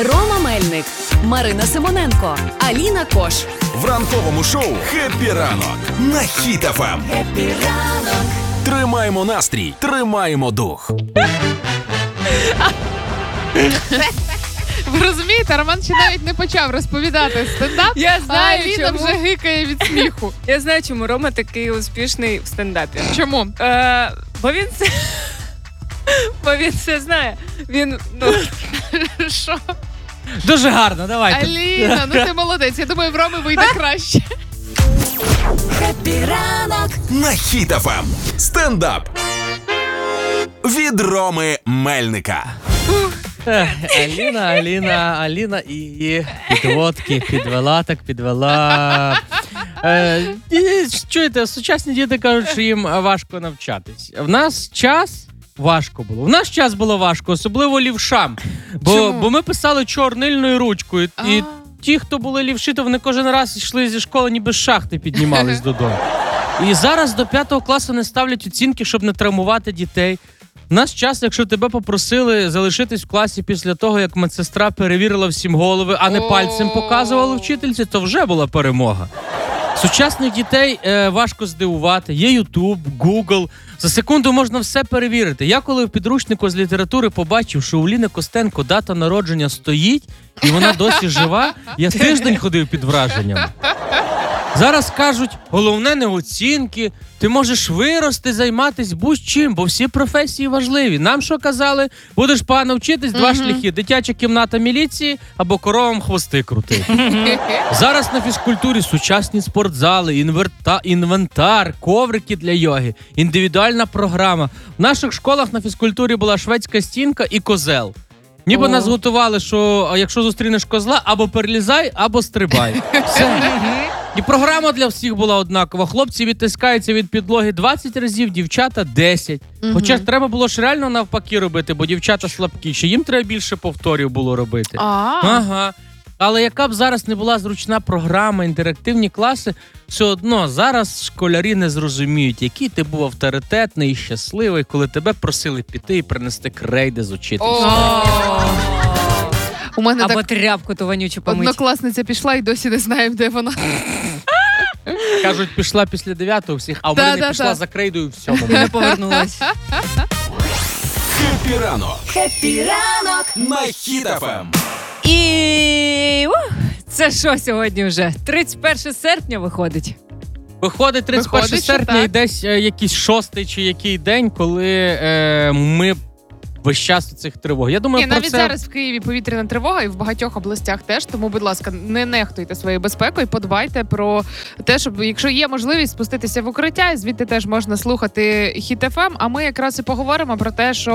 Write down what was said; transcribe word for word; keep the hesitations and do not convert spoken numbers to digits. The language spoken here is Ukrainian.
Рома Мельник, Марина Симоненко, Аліна Кош. В ранковому шоу «Хеппі ранок» на Хіт еф ем. Хеппі ранок. Тримаємо настрій, тримаємо дух. Ви розумієте, Роман ще навіть не почав розповідати стендап, Я знаю, а Аліна чому. вже гикає від сміху. Я знаю, чому Рома такий успішний в стендапі. Чому? Е, бо він це... Бо він все знає. Він, ну... Що? Дуже гарно, давайте. Аліна, ну ти молодець. Я думаю, в Роми вийде краще. Хеппі ранок. На Хіт еф ем. Стендап. Від Роми Мельника. Ех, Аліна, Аліна, Аліна і її підводки підвела, так підвела. Е, і, чуєте, сучасні діти кажуть, що їм важко навчатись. В нас час важко було. В наш час було важко, особливо лівшам. Бо, Чому? бо ми писали чорнильною ручкою. А. І ті, хто були лівші, то вони кожен раз йшли зі школи, ніби з шахти піднімались додому. І зараз до п'ятого класу не ставлять оцінки, щоб не травмувати дітей. У нас час, якщо тебе попросили залишитись в класі після того, як медсестра перевірила всім голови, а не О. пальцем показувала вчительці, то вже була перемога. Сучасних дітей е, важко здивувати. Є Ютуб, Гугл. За секунду можна все перевірити. Я коли в підручнику з літератури побачив, що у Ліни Костенко дата народження стоїть, і вона досі жива, я тиждень ходив під враженням. Зараз кажуть, головне не оцінки, ти можеш вирости, займатися будь-чим, бо всі професії важливі. Нам що казали? Будеш погано вчитись, два Мгм. шляхи. Дитяча кімната міліції або коровам хвости крути. Зараз на фізкультурі сучасні спортзали, інверта... інвентар, коврики для йоги, індивідуальна програма. В наших школах на фізкультурі була шведська стінка і козел. Ніби О. нас готували, що а якщо зустрінеш козла, або перелізай, або стрибай. Все. І програма для всіх була однакова. Хлопці відтискаються від підлоги двадцять разів, дівчата десять. Мгм. Хоча ж треба було ж реально навпаки робити, бо дівчата слабкіші. Їм треба більше повторів було робити. А, Ага. Але яка б зараз не була зручна програма, інтерактивні класи, все одно зараз школярі не зрозуміють, який ти був авторитетний і щасливий, коли тебе просили піти і принести крейди з учительства. О. У мене Або так тряпку ту вонючу помить. однокласниця пішла і досі не знаємо, де вона. Кажуть, пішла після дев'ятого всіх, а в Да, мене да, пішла да. за крейдою в сьомому. Не повернулась. Хеппі ранок Хеппі ранок. на Хіт еф ем. І ух, це що сьогодні вже? тридцять перше серпня виходить. Виходить тридцять перше Виходить, що серпня так. і десь е, якийсь шостий чи який день, коли е, ми весь час у цих тривог. Я думаю, Ні, про навіть це... зараз в Києві повітряна тривога і в багатьох областях теж. Тому, будь ласка, не нехтуйте своєю безпекою, подбайте про те, щоб, якщо є можливість, спуститися в укриття, і звідти теж можна слухати Хіт еф ем. А ми якраз і поговоримо про те, що